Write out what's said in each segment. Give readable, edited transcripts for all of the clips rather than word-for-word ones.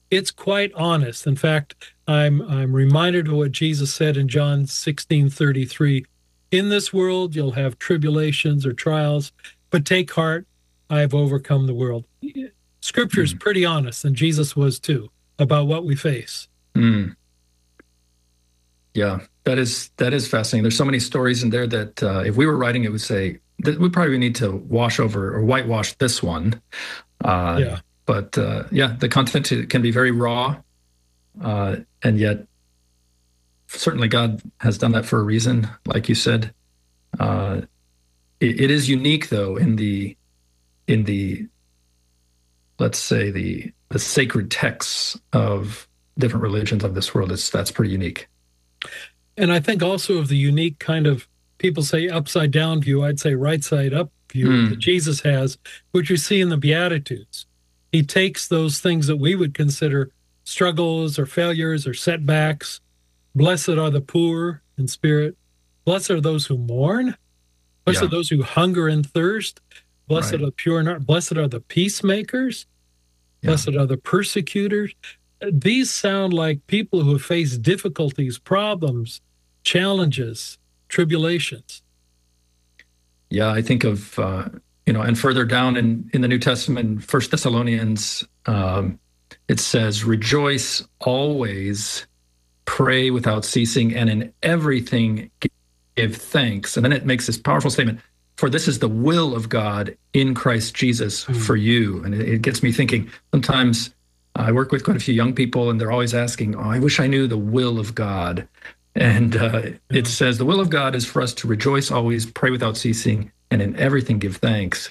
it's quite honest. In fact, I'm reminded of what Jesus said in John 16:33. In this world you'll have tribulations or trials, but take heart, I have overcome the world. Scripture is Mm. pretty honest, and Jesus was too, about what we face. Mm. Yeah, that is fascinating. There's so many stories in there that if we were writing it, would say that we probably need to wash over or whitewash this one. Yeah. But yeah, the content can be very raw, and yet certainly God has done that for a reason, like you said. Uh, it is unique, though, in the let's say the sacred texts of different religions of this world. That's pretty unique. And I think also of the unique kind of, people say upside down view, I'd say right side up view that Jesus has, which you see in the Beatitudes. He takes those things that we would consider struggles or failures or setbacks. Blessed are the poor in spirit. Blessed are those who mourn. Blessed are those who hunger and thirst. Blessed are the pure in heart. Blessed are the peacemakers. Blessed are the persecutors. These sound like people who have faced difficulties, problems, challenges, tribulations. Yeah, I think of and further down in the New Testament, First Thessalonians, it says, "Rejoice always, pray without ceasing, and in everything give thanks." And then it makes this powerful statement: "For this is the will of God in Christ Jesus for you." And it gets me thinking. Sometimes I work with quite a few young people, and they're always asking, "Oh, I wish I knew the will of God." And it says, "The will of God is for us to rejoice always, pray without ceasing, and in everything give thanks."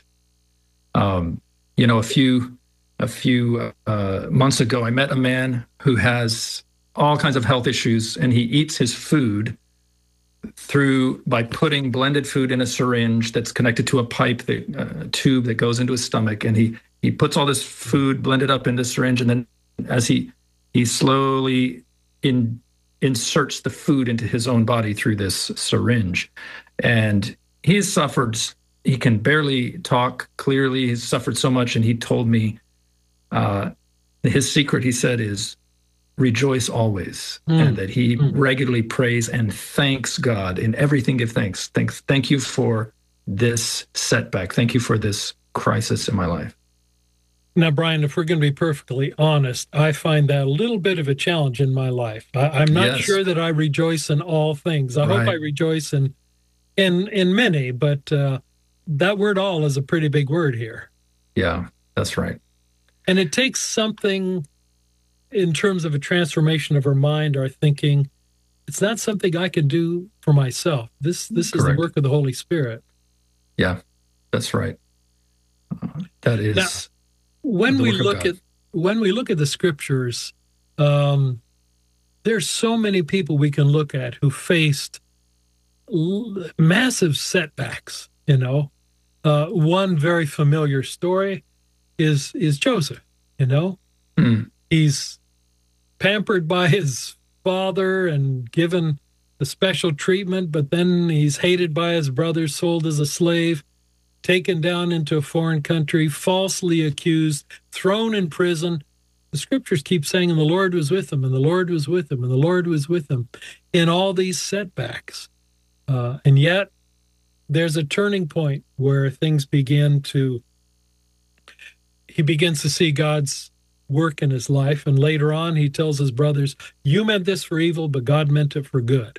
A few months ago, I met a man who has all kinds of health issues, and he eats his food by putting blended food in a syringe that's connected to a pipe, tube that goes into his stomach, and he puts all this food blended up in the syringe, and then as he slowly inserts the food into his own body through this syringe, and he's suffered. He can barely talk clearly. He's suffered so much, and he told me his secret, he said, is rejoice always, and that he regularly prays and thanks God in everything. Give thanks. Thank you for this setback. Thank you for this crisis in my life. Now, Brian, if we're going to be perfectly honest, I find that a little bit of a challenge in my life. I'm not sure that I rejoice in all things. I hope I rejoice in many, but that word "all" is a pretty big word here. Yeah, that's right. And it takes something in terms of a transformation of our mind, our thinking. It's not something I can do for myself. This is the work of the Holy Spirit. Yeah, that's right. That is. Now, when we look at the scriptures, there's so many people we can look at who faced massive setbacks. One very familiar story is Joseph. He's pampered by his father and given the special treatment, but then he's hated by his brothers, sold as a slave, taken down into a foreign country, falsely accused, thrown in prison. The scriptures keep saying, and the Lord was with him, and the Lord was with him, and the Lord was with him in all these setbacks. And yet there's a turning point where he begins to see God's work in his life. And later on, he tells his brothers, "You meant this for evil, but God meant it for good."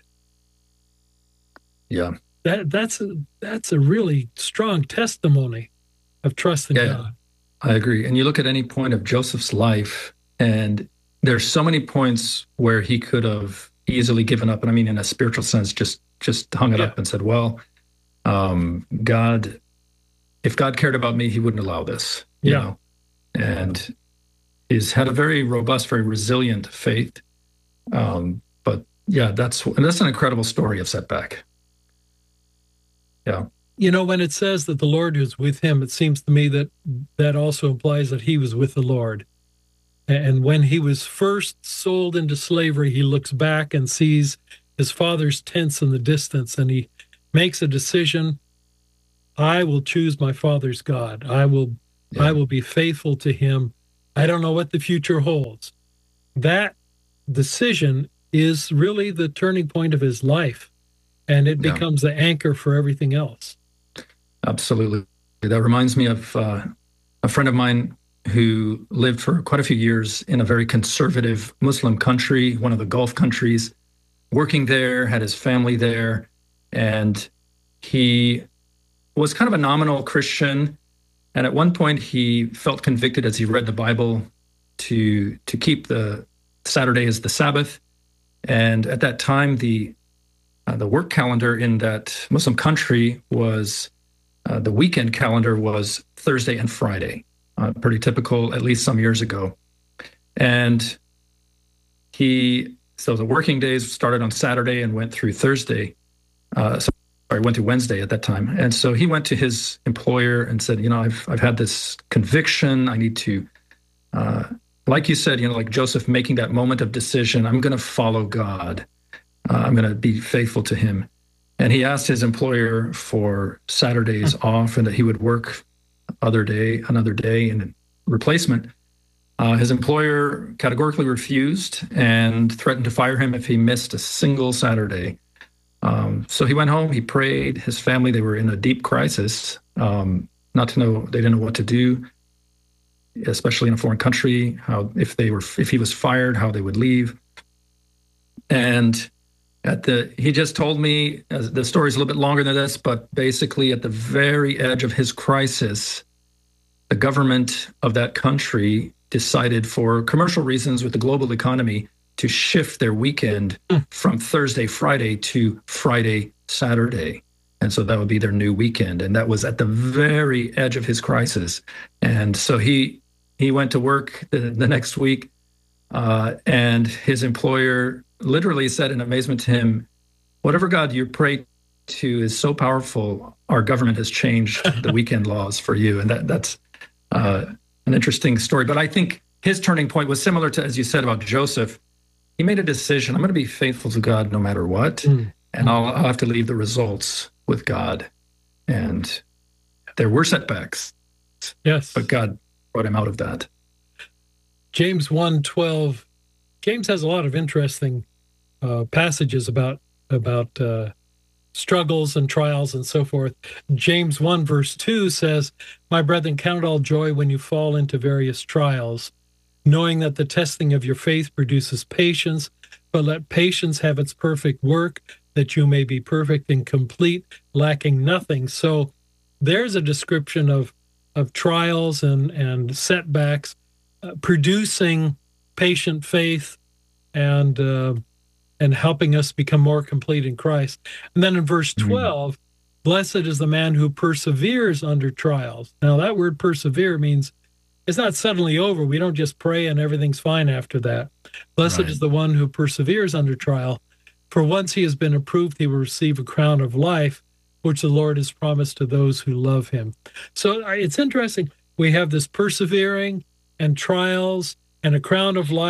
Yeah. That's a really strong testimony of trust in God. I agree. And you look at any point of Joseph's life, and there's so many points where he could have easily given up. And I mean, in a spiritual sense, just hung it up and said, well, God, if God cared about me, he wouldn't allow this, you know? And he's had a very robust, very resilient faith. But yeah, that's an incredible story of setback. Yeah. When it says that the Lord was with him, it seems to me that also implies that he was with the Lord. And when he was first sold into slavery, he looks back and sees his father's tents in the distance, and he makes a decision. I will choose my father's God. I will be faithful to him. I don't know what the future holds, that decision is really the turning point of his life, and it becomes the anchor for everything else. Absolutely. That reminds me of a friend of mine who lived for quite a few years in a very conservative Muslim country, one of the Gulf countries, working there, had his family there, and he was kind of a nominal Christian. And at one point, he felt convicted as he read the Bible to keep the Saturday as the Sabbath. And at that time, the work calendar in that Muslim country was the weekend calendar was Thursday and Friday, pretty typical, at least some years ago. And so the working days started on Saturday and went through Thursday. Went to Wednesday at that time. And so he went to his employer and said, I've had this conviction. I need to, like you said, like Joseph making that moment of decision, I'm going to follow God. I'm going to be faithful to him. And he asked his employer for Saturdays off and that he would work another day in replacement. His employer categorically refused and threatened to fire him if he missed a single Saturday. So he went home, he prayed. His family, they were in a deep crisis, they didn't know what to do, especially in a foreign country, if he was fired, how they would leave. And he just told me, the story's a little bit longer than this, but basically at the very edge of his crisis, the government of that country decided, for commercial reasons with the global economy, to shift their weekend from Thursday, Friday to Friday, Saturday. And so that would be their new weekend. And that was at the very edge of his crisis. And so he went to work the next week, and his employer literally said in amazement to him, whatever God you pray to is so powerful, our government has changed the weekend laws for you. And that's an interesting story. But I think his turning point was similar to, as you said about Joseph. He made a decision. I'm going to be faithful to God no matter what, and I'll have to leave the results with God. And there were setbacks, yes, but God brought him out of that. James 1:12. James has a lot of interesting passages about struggles and trials and so forth. James 1 verse 2 says, "My brethren, count it all joy when you fall into various trials, knowing that the testing of your faith produces patience, but let patience have its perfect work, that you may be perfect and complete, lacking nothing." So there's a description of trials and setbacks producing patient faith and helping us become more complete in Christ. And then in verse 12, blessed is the man who perseveres under trials. Now that word persevere means it's not suddenly over. We don't just pray and everything's fine after that. Blessed is the one who perseveres under trial. For once he has been approved, he will receive a crown of life, which the Lord has promised to those who love him. So it's interesting. We have this persevering and trials and a crown of life.